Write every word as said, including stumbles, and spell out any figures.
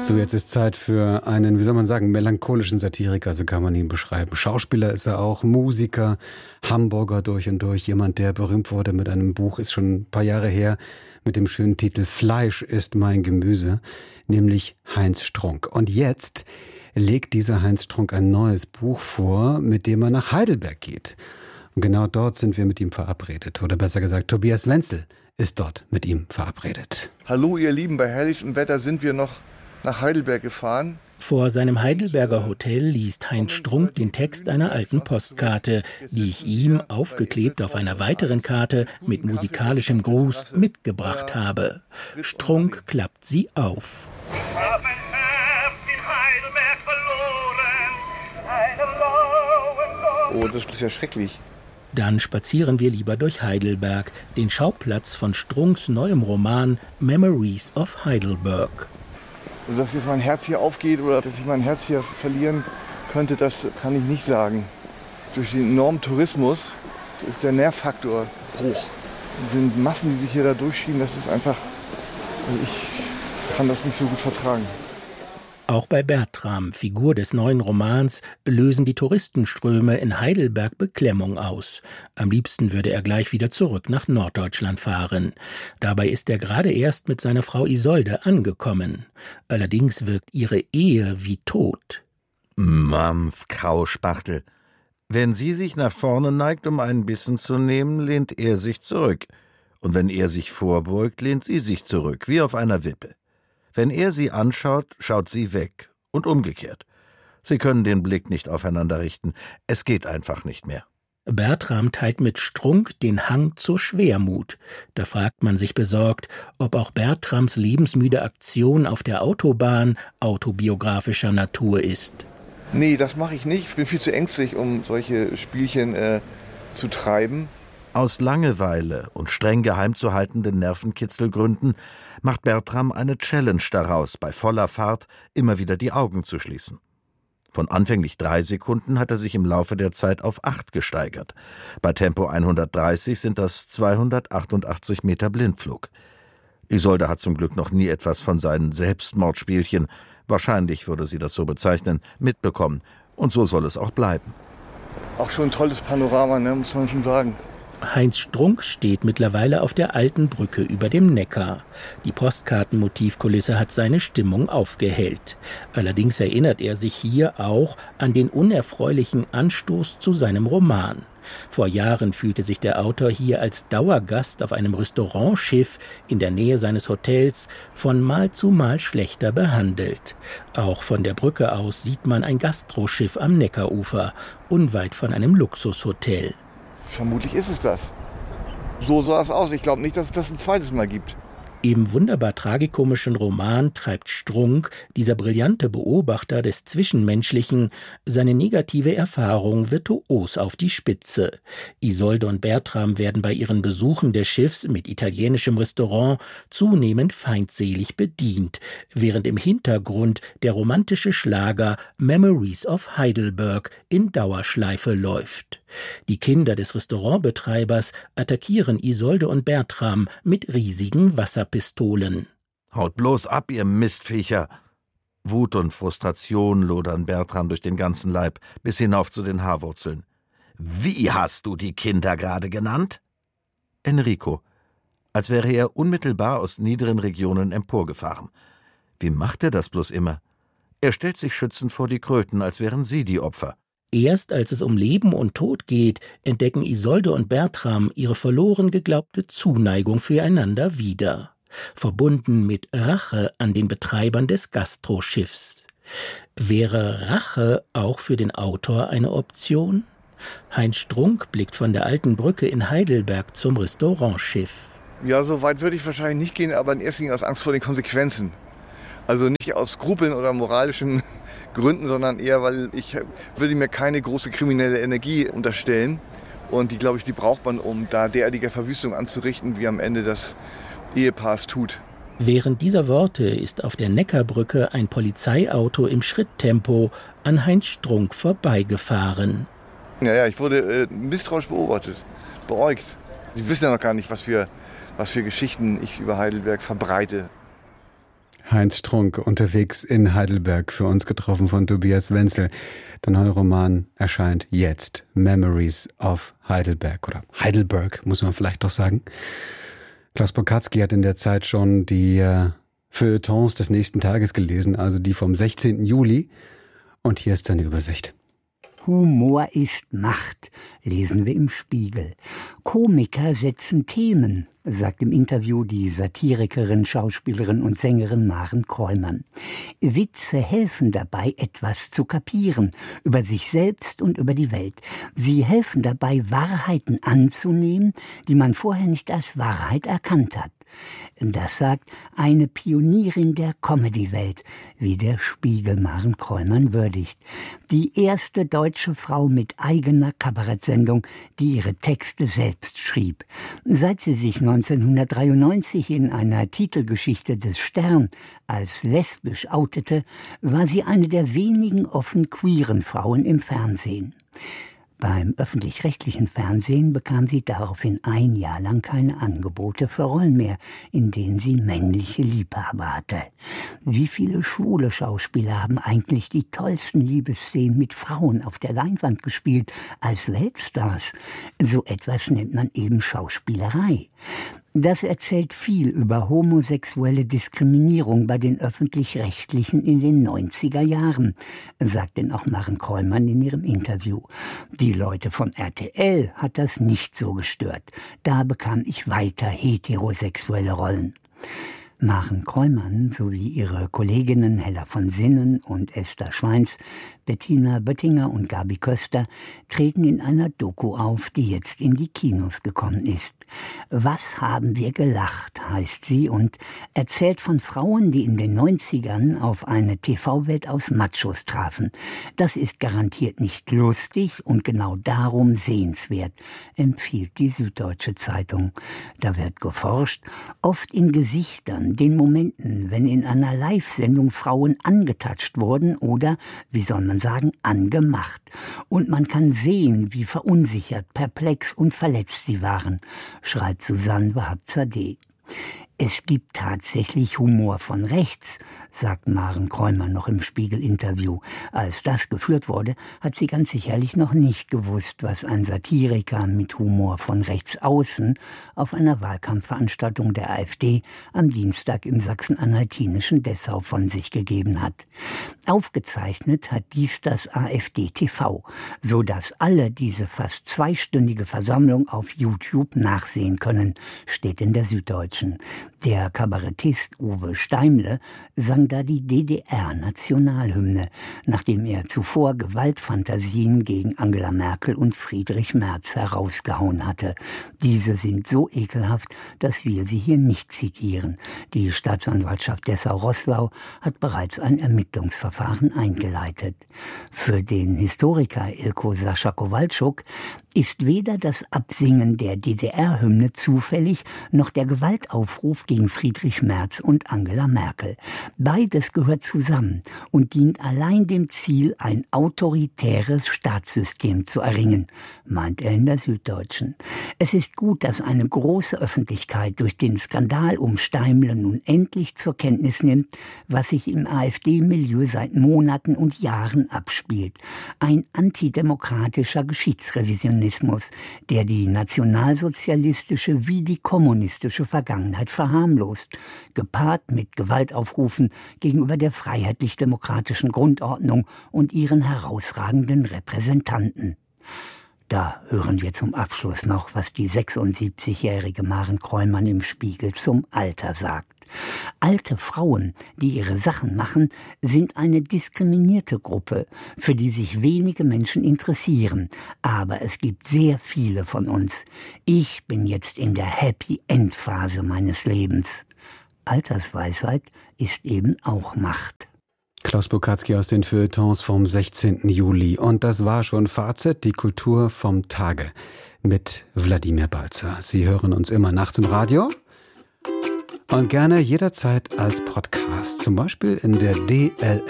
So, jetzt ist Zeit für einen, wie soll man sagen, melancholischen Satiriker, so kann man ihn beschreiben. Schauspieler ist er auch, Musiker, Hamburger durch und durch. Jemand, der berühmt wurde mit einem Buch, ist schon ein paar Jahre her, mit dem schönen Titel Fleisch ist mein Gemüse, nämlich Heinz Strunk. Und jetzt legt dieser Heinz Strunk ein neues Buch vor, mit dem er nach Heidelberg geht. Und genau dort sind wir mit ihm verabredet. Oder besser gesagt, Tobias Wenzel ist dort mit ihm verabredet. Hallo ihr Lieben, bei herrlichem Wetter sind wir noch nach Heidelberg gefahren. Vor seinem Heidelberger Hotel liest Heinz Strunk den Text einer alten Postkarte, die ich ihm, aufgeklebt auf einer weiteren Karte, mit musikalischem Gruß mitgebracht habe. Strunk klappt sie auf. Ich hab mein Herz in Heidelberg verloren, eine blaue Not. Oh, das ist ja schrecklich. Dann spazieren wir lieber durch Heidelberg, den Schauplatz von Strunks neuem Roman Memories of Heidelberg. Also, dass jetzt mein Herz hier aufgeht oder dass ich mein Herz hier verlieren könnte, das kann ich nicht sagen. Durch den enormen Tourismus ist der Nährfaktor hoch. Es sind Massen, die sich hier da durchschieben, das ist einfach, also ich kann das nicht so gut vertragen. Auch bei Bertram, Figur des neuen Romans, lösen die Touristenströme in Heidelberg Beklemmung aus. Am liebsten würde er gleich wieder zurück nach Norddeutschland fahren. Dabei ist er gerade erst mit seiner Frau Isolde angekommen. Allerdings wirkt ihre Ehe wie tot. Mampf, Kauspachtel. Wenn sie sich nach vorne neigt, um einen Bissen zu nehmen, lehnt er sich zurück. Und wenn er sich vorbeugt, lehnt sie sich zurück, wie auf einer Wippe. Wenn er sie anschaut, schaut sie weg und umgekehrt. Sie können den Blick nicht aufeinander richten. Es geht einfach nicht mehr. Bertram teilt mit Strunk den Hang zur Schwermut. Da fragt man sich besorgt, ob auch Bertrams lebensmüde Aktion auf der Autobahn autobiografischer Natur ist. Nee, das mache ich nicht. Ich bin viel zu ängstlich, um solche Spielchen äh, zu treiben. Aus Langeweile und streng geheim zu haltenden Nervenkitzelgründen macht Bertram eine Challenge daraus, bei voller Fahrt immer wieder die Augen zu schließen. Von anfänglich drei Sekunden hat er sich im Laufe der Zeit auf acht gesteigert. Bei Tempo hundertdreißig sind das zweihundertachtundachtzig Meter Blindflug. Isolde hat zum Glück noch nie etwas von seinen Selbstmordspielchen, wahrscheinlich würde sie das so bezeichnen, mitbekommen. Und so soll es auch bleiben. Auch schon ein tolles Panorama, ne, muss man schon sagen. Heinz Strunk steht mittlerweile auf der alten Brücke über dem Neckar. Die Postkartenmotivkulisse hat seine Stimmung aufgehellt. Allerdings erinnert er sich hier auch an den unerfreulichen Anstoß zu seinem Roman. Vor Jahren fühlte sich der Autor hier als Dauergast auf einem Restaurantschiff in der Nähe seines Hotels von Mal zu Mal schlechter behandelt. Auch von der Brücke aus sieht man ein Gastroschiff am Neckarufer, unweit von einem Luxushotel. Vermutlich ist es das. So sah es aus. Ich glaube nicht, dass es das ein zweites Mal gibt. Im wunderbar tragikomischen Roman treibt Strunk, dieser brillante Beobachter des Zwischenmenschlichen, seine negative Erfahrung virtuos auf die Spitze. Isolde und Bertram werden bei ihren Besuchen des Schiffs mit italienischem Restaurant zunehmend feindselig bedient, während im Hintergrund der romantische Schlager Memories of Heidelberg in Dauerschleife läuft. Die Kinder des Restaurantbetreibers attackieren Isolde und Bertram mit riesigen Wasserpistolen. Haut bloß ab, ihr Mistviecher! Wut und Frustration lodern Bertram durch den ganzen Leib, bis hinauf zu den Haarwurzeln. Wie hast du die Kinder gerade genannt? Enrico, als wäre er unmittelbar aus niederen Regionen emporgefahren. Wie macht er das bloß immer? Er stellt sich schützend vor die Kröten, als wären sie die Opfer. Erst als es um Leben und Tod geht, entdecken Isolde und Bertram ihre verloren geglaubte Zuneigung füreinander wieder. Verbunden mit Rache an den Betreibern des Gastroschiffs. Wäre Rache auch für den Autor eine Option? Heinz Strunk blickt von der alten Brücke in Heidelberg zum Restaurantschiff. Ja, so weit würde ich wahrscheinlich nicht gehen, aber in erster Linie aus Angst vor den Konsequenzen. Also nicht aus Skrupeln oder moralischen Gründen, sondern eher, weil ich würde mir keine große kriminelle Energie unterstellen. Und die, glaube ich, die braucht man, um da derartige Verwüstung anzurichten, wie am Ende das Ehepaar es tut. Während dieser Worte ist auf der Neckarbrücke ein Polizeiauto im Schritttempo an Heinz Strunk vorbeigefahren. Ja, ja, ich wurde äh, misstrauisch beobachtet, beäugt. Sie wissen ja noch gar nicht, was für, was für Geschichten ich über Heidelberg verbreite. Heinz Strunk unterwegs in Heidelberg, für uns getroffen von Tobias Wenzel. Der neue Roman erscheint jetzt, Memories of Heidelberg oder Heidelberg, muss man vielleicht doch sagen. Klaus Bokatzky hat in der Zeit schon die äh, Feuilletons des nächsten Tages gelesen, also die vom sechzehnten Juli. Und hier ist seine Übersicht. Humor ist Macht, lesen wir im Spiegel. Komiker setzen Themen, sagt im Interview die Satirikerin, Schauspielerin und Sängerin Maren Kräumann. Witze helfen dabei, etwas zu kapieren, über sich selbst und über die Welt. Sie helfen dabei, Wahrheiten anzunehmen, die man vorher nicht als Wahrheit erkannt hat. Das sagt eine Pionierin der Comedy-Welt, wie der Spiegel Maren Kräumann würdigt. Die erste deutsche Frau mit eigener Kabarettsendung, die ihre Texte selbst schrieb. Seit sie sich neunzehnhundertdreiundneunzig in einer Titelgeschichte des Stern als lesbisch outete, war sie eine der wenigen offen queeren Frauen im Fernsehen. Beim öffentlich-rechtlichen Fernsehen bekam sie daraufhin ein Jahr lang keine Angebote für Rollen mehr, in denen sie männliche Liebhaber hatte. Wie viele schwule Schauspieler haben eigentlich die tollsten Liebesszenen mit Frauen auf der Leinwand gespielt als Weltstars? So etwas nennt man eben Schauspielerei. Das erzählt viel über homosexuelle Diskriminierung bei den Öffentlich-Rechtlichen in den neunziger Jahren, sagt denn auch Maren Kräumann in ihrem Interview. Die Leute von R T L hat das nicht so gestört. Da bekam ich weiter heterosexuelle Rollen. Maren Kräumann sowie ihre Kolleginnen Hella von Sinnen und Esther Schweins, Bettina Böttinger und Gabi Köster treten in einer Doku auf, die jetzt in die Kinos gekommen ist. Was haben wir gelacht, heißt sie und erzählt von Frauen, die in den neunzigern auf eine T V-Welt aus Machos trafen. Das ist garantiert nicht lustig und genau darum sehenswert, empfiehlt die Süddeutsche Zeitung. Da wird geforscht, oft in Gesichtern, den Momenten, wenn in einer Live-Sendung Frauen angetatscht wurden oder, wie soll man sagen, angemacht. Und man kann sehen, wie verunsichert, perplex und verletzt sie waren, schreibt Susanne Wahab-Zadeh. Es gibt tatsächlich Humor von rechts, sagt Maren Kräumann noch im Spiegel-Interview. Als das geführt wurde, hat sie ganz sicherlich noch nicht gewusst, was ein Satiriker mit Humor von rechts außen auf einer Wahlkampfveranstaltung der AfD am Dienstag im sachsen-anhaltinischen Dessau von sich gegeben hat. Aufgezeichnet hat dies das AfD T V, so dass alle diese fast zweistündige Versammlung auf YouTube nachsehen können, steht in der Süddeutschen. Der Kabarettist Uwe Steimle sang da die D D R-Nationalhymne, nachdem er zuvor Gewaltfantasien gegen Angela Merkel und Friedrich Merz herausgehauen hatte. Diese sind so ekelhaft, dass wir sie hier nicht zitieren. Die Staatsanwaltschaft Dessau-Roßlau hat bereits ein Ermittlungsverfahren eingeleitet. Für den Historiker Ilko Sascha Kowalczuk ist weder das Absingen der D D R-Hymne zufällig, noch der Gewaltaufruf gegen Friedrich Merz und Angela Merkel. Beides gehört zusammen und dient allein dem Ziel, ein autoritäres Staatssystem zu erringen, meint er in der Süddeutschen. Es ist gut, dass eine große Öffentlichkeit durch den Skandal um Steimle nun endlich zur Kenntnis nimmt, was sich im AfD-Milieu seit Monaten und Jahren abspielt. Ein antidemokratischer Geschichtsrevisionismus, der die nationalsozialistische wie die kommunistische Vergangenheit verharmlost, gepaart mit Gewaltaufrufen gegenüber der freiheitlich-demokratischen Grundordnung und ihren herausragenden Repräsentanten. Da hören wir zum Abschluss noch, was die sechsundsiebzigjährige Maren Kräumann im Spiegel zum Alter sagt. Alte Frauen, die ihre Sachen machen, sind eine diskriminierte Gruppe, für die sich wenige Menschen interessieren. Aber es gibt sehr viele von uns. Ich bin jetzt in der Happy-End-Phase meines Lebens. Altersweisheit ist eben auch Macht. Klaus Bokatzky aus den Feuilletons vom sechzehnten Juli. Und das war schon Fazit, die Kultur vom Tage mit Wladimir Balzer. Sie hören uns immer nachts im Radio und gerne jederzeit als Podcast, zum Beispiel in der D L